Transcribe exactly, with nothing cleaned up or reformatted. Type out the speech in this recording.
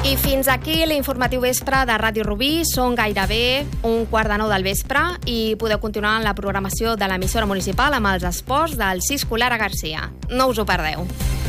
I fins aquí l'informatiu vespre de Ràdio Rubí. Són gairebé un quart de nou del vespre i podeu continuar amb la programació de l'emissora municipal amb els esports del Cisco Lara Garcia. No us ho perdeu.